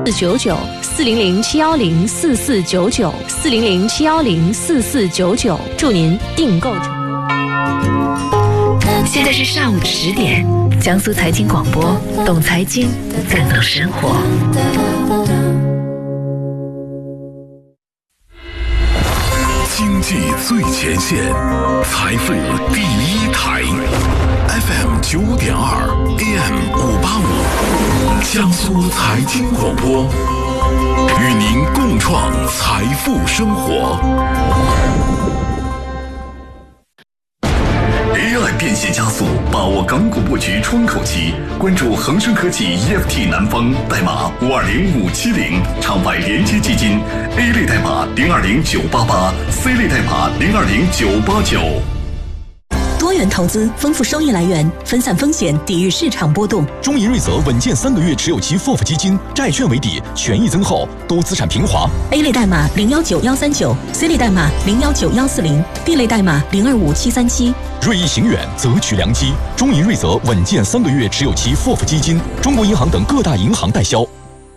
400-710-4499，400-710-4499，祝您订购成功。 现在是上午10点，江苏财经广播，懂财经，更懂生活。 经济最前线，财富第一台 ，FM 9.2 AM 585，江苏财经广播，与您共创财富生活。AI 变现加速，把握港股布局窗口期，关注恒生科技 EFT 南方代码520570，场外连接基金 A 类代码020988，C 类代码020989。 多元投资，丰富收益来源，分散风险，抵御市场波动。 中银瑞泽稳健3个月持有期 FOF 基金，债券为底，权益增厚，多资产平滑。 A 类代码019139，C 类代码019140，D 类代码025737。 锐意行远，择取良机。中银瑞泽稳健3个月持有期 FOF 基金，中国银行等各大银行代销。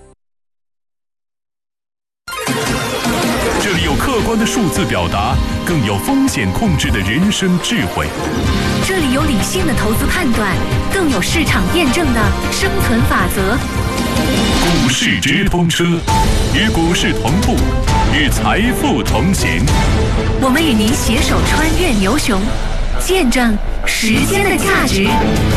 这里有客观的数字表达，更有风险控制的人生智慧。 这里有理性的投资判断，更有市场验证的生存法则。 股市直通车，与股市同步，与财富同行。 我们与您携手穿越牛熊，见证时间的价值。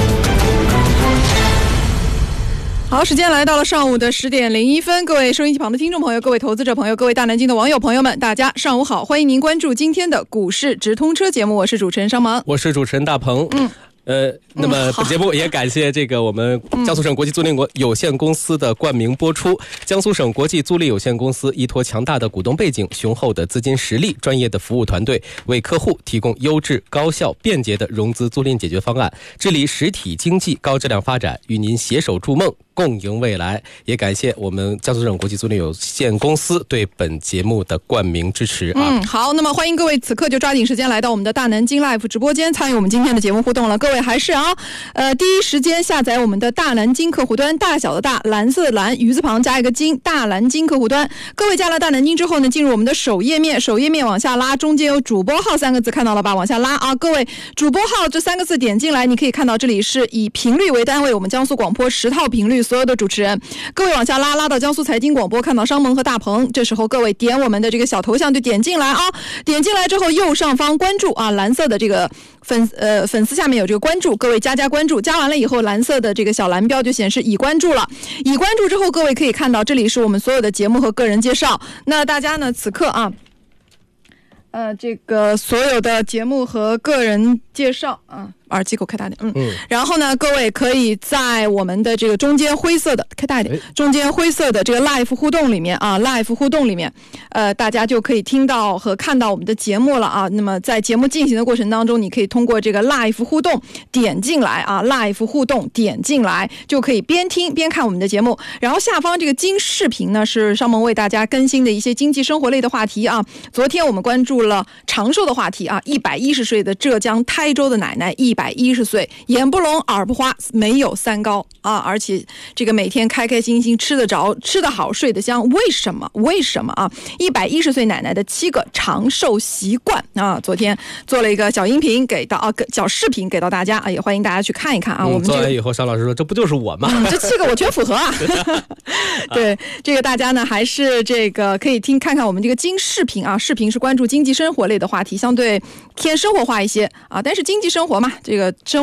好，时间来到了上午的10点01分，各位收音机旁的听众朋友，各位投资者朋友，各位大南京的网友朋友们，大家上午好，欢迎您关注今天的股市直通车节目，我是主持人商芒， 我是主持人大鹏。那么本节目也感谢这个我们江苏省国际租赁有限公司的冠名播出。江苏省国际租赁有限公司依托强大的股东背景、雄厚的资金实力、专业的服务团队，为客户提供优质、高效、便捷的融资租赁解决方案，致力实体经济高质量发展，与您携手筑梦，共赢未来。也感谢我们江苏省国际租赁有限公司对本节目的冠名支持啊。 好，那么欢迎各位此刻就抓紧时间来到我们的大南京 Live 直播间，参与我们今天的节目互动了。各位还是第一时间下载我们的大南京客户端，大小的大，蓝色的蓝，鱼字旁加一个京，大南京客户端。各位加了大南京之后呢，进入我们的首页面，首页面往下拉，中间有主播号3个字，看到了吧？往下拉啊，各位主播号这3个字点进来，你可以看到这里是以频率为单位，我们江苏广播10套频率所有的主持人。各位往下拉，拉到江苏财经广播，看到商盟和大鹏，这时候各位点我们的这个小头像就点进来啊，点进来之后右上方关注啊，蓝色的这个粉丝下面有这个关注，各位加关注，加完了以后蓝色的这个小蓝标就显示已关注了。已关注之后，各位可以看到这里是我们所有的节目和个人介绍。那大家呢此刻这个所有的节目和个人介绍耳机给我开大点，然后呢，各位可以在我们的这个中间灰色的开大一点，中间灰色的这个 live 互动里面live 互动里面，大家就可以听到和看到我们的节目了啊。那么在节目进行的过程当中，你可以通过这个 live 互动点进来live 互动点进来，就可以边听边看我们的节目。然后下方这个金视频呢，是商盟为大家更新的一些经济生活类的话题啊。昨天我们关注了长寿的话题110岁的浙江台州的奶奶110岁，眼不聋耳不花，没有三高而且这个每天开开心心，吃得着吃得好睡得香。为什么110岁奶奶的7个长寿习惯昨天做了一个小音频小视频给到大家也欢迎大家去看一看我们做完以后，邵老师说这不就是我吗？ 这7个我全符合对，这个大家呢还是这个可以看看我们这个金视频视频是关注经济生活类的话题，相对偏生活化一些但是经济生活嘛，这个生